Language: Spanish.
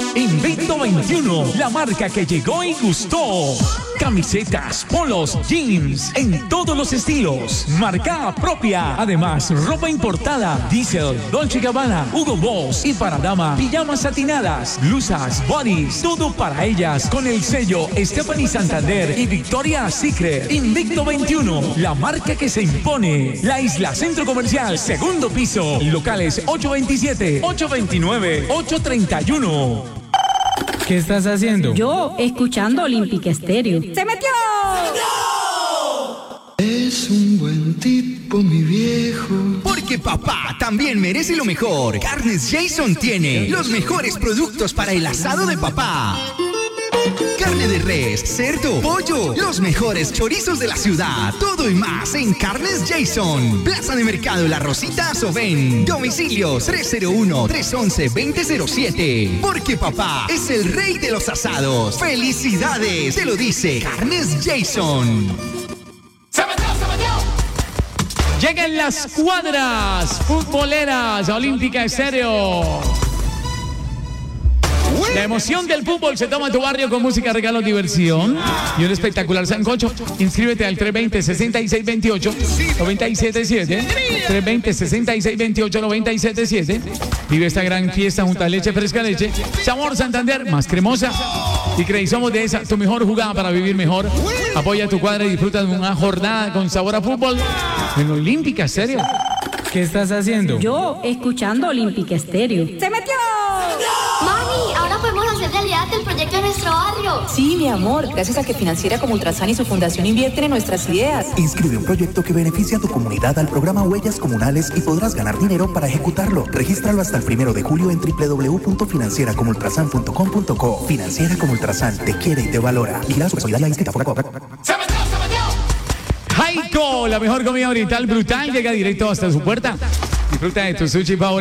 Invicto 21, la marca que llegó y gustó. Camisetas, polos, jeans, en todos los estilos. Marca propia. Además, ropa importada. Diesel, Dolce & Gabbana, Hugo Boss y para dama, pijamas satinadas, blusas, bodies, todo para ellas con el sello Stephanie Santander y Victoria's Secret. Invicto 21, la marca que se impone. La Isla Centro Comercial, segundo piso. Locales 827, 829, 831. ¿Qué estás haciendo? Yo, escuchando Olympic Estéreo. ¡Se metió! ¡No! Es un buen tipo, mi viejo. Porque papá también merece lo mejor. Carnes Jason tiene los mejores productos para el asado de papá. Carne de res, cerdo, pollo, los mejores chorizos de la ciudad, todo y más en Carnes Jason. Plaza de Mercado La Rosita, Sovén. Domicilios 301-311-2007. Porque papá es el rey de los asados. ¡Felicidades! Te lo dice Carnes Jason. Llegan las cuadras futboleras a Olímpica Estéreo. La emoción del fútbol se toma en tu barrio con música, regalos, diversión y un espectacular sancocho. Inscríbete al 320-6628-977. 320-6628-977. Vive esta gran fiesta junto a Leche Fresca Leche. Sabor Santander, más cremosa. Y Credit somos de esa, tu mejor jugada para vivir mejor. Apoya tu cuadra y disfruta de una jornada con sabor a fútbol en Olímpica Estéreo. ¿Qué estás haciendo? Yo, escuchando Olympic Estéreo. ¡Se metió! Mami, ahora podemos hacer realidad el proyecto de nuestro barrio. Sí, mi amor, gracias a que Financiera como Ultrasan y su fundación invierten en nuestras ideas. Inscribe un proyecto que beneficia a tu comunidad al programa Huellas Comunales y podrás ganar dinero para ejecutarlo. Regístralo hasta el 1 de julio en www.financieracomultrasan.com.co. Financiera como Ultrasan te quiere y te valora. Y la solidaria inscrita por la Jaico, la mejor comida oriental brutal, llega directo hasta su puerta. Disfruta de tu sushi favorito.